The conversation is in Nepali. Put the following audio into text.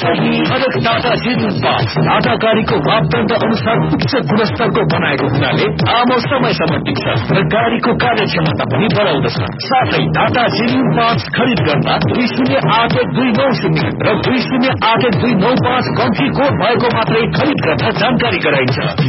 सही हरेक टाटा जेन्युन पार्ट्स टाटा गाडीको मापदण्ड अनुसार उच्च गुणस्तरको बनाएको हुनाले लामो समयसम्म टिक्छ र गाडीको कार्यक्षमता पनि बढाउँदछ। साथै टाटा जेन्युन पार्ट्स खरिद गर्दा 208129 र 208129 कम्ती कोड भएको मात्रै खरिद गर्न जानकारी गराइन्छ।